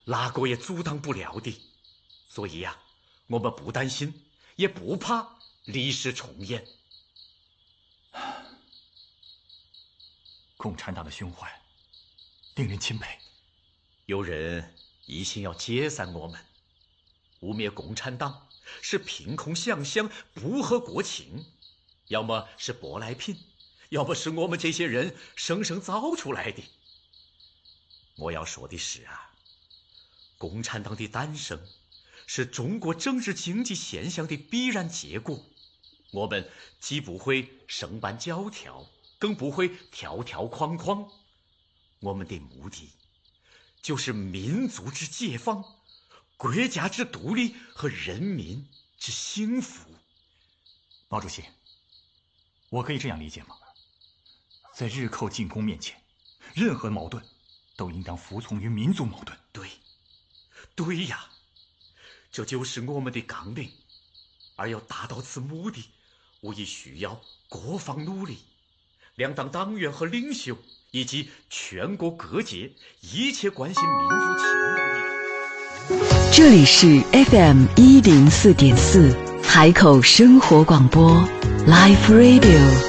哪个也阻挡不了的。所以呀，我们不担心，也不怕历史重演。 共产党的胸怀令人钦佩。 有人一心要解散我们，污蔑共产党是凭空想象，不合国情，要么是舶来品，要么是我们这些人生生造出来的。我要说的是啊，共产党的诞生是中国政治经济现象的必然结果。我们既不会生搬教条，更不会条条框框。我们的目的就是民族之解放，国家之独立和人民之幸福。 毛主席，我可以这样理解吗？在日寇进攻面前，任何矛盾都应当服从于民族矛盾。 对呀，这就是我们的纲领。而要达到此目的，无疑需要各方努力，两党党员和领袖以及全国各界一切关心民族情感的人。 这里是 FM104.4 海口生活广播 Live Radio。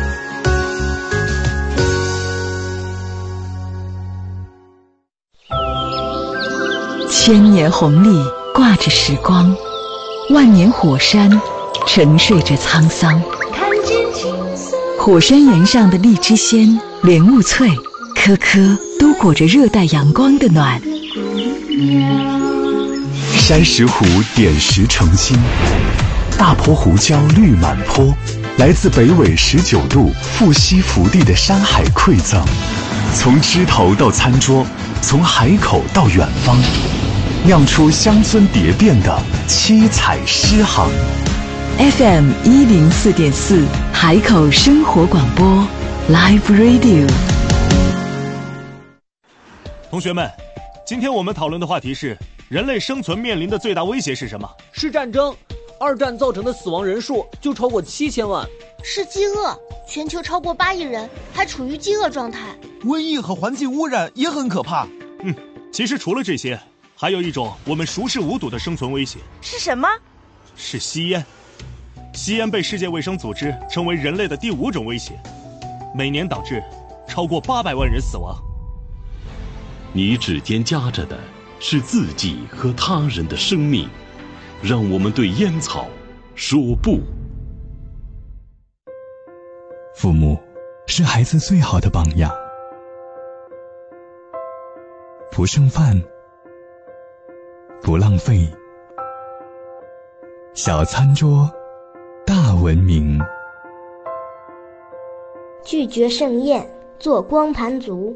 千年红利挂着时光，万年火山沉睡着沧桑。火山岩上的荔枝鲜、莲雾脆，颗颗都裹着热带阳光的暖。 山石湖点石成金，大坡胡椒绿满坡，来自北纬19度富硒福地的山海馈赠，从枝头到餐桌，从海口到远方，酿出乡村蝶变的七彩诗行。 FM104.4 海口生活广播 Live Radio。 同学们，今天我们讨论的话题是人类生存面临的最大威胁是什么？ 是战争。二战造成的死亡人数就超过7000万。 是饥饿，全球超过8亿人还处于饥饿状态。 瘟疫和环境污染也很可怕。 其实除了这些，还有一种我们熟视无睹的生存威胁。 是什么？ 是吸烟。吸烟被世界卫生组织称为人类的第5种威胁，每年导致超过800万人死亡。 你指尖夹着的是自己和他人的生命，让我们对烟草说不。 父母是孩子最好的榜样，不剩饭，不浪费，小餐桌大文明。 拒绝盛宴，做光盘族。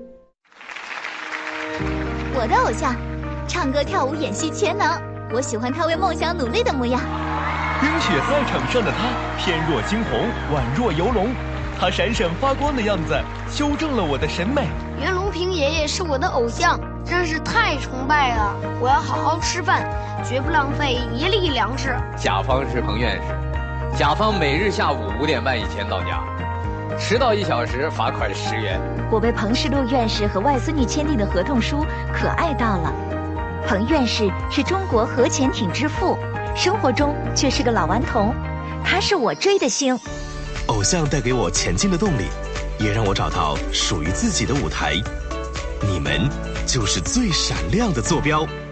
我的偶像，唱歌跳舞演戏全能，我喜欢他为梦想努力的模样。 冰雪赛场上的他，翩若惊鸿，宛若游龙，他闪闪发光的样子修正了我的审美。 袁隆平爷爷是我的偶像，真是太崇拜了。我要好好吃饭，绝不浪费一粒粮食。 甲方是彭院士，甲方每日下午5点半以前到家，迟到1小时罚款10元。 我被彭世禄院士和外孙女签订的合同书可爱到了。彭院士是中国核潜艇之父，生活中却是个老顽童，他是我追的星。 偶像带给我前进的动力，也让我找到属于自己的舞台。你们就是最闪亮的坐标。